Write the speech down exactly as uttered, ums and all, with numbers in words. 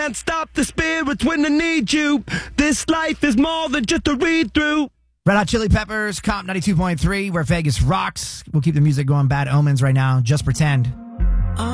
Can't stop the spirits when they need you. This life is more than just a read-through. Red Hot Chili Peppers, Comp ninety-two point three, where Vegas rocks. We'll keep the music going. Bad Omens right now. Just Pretend.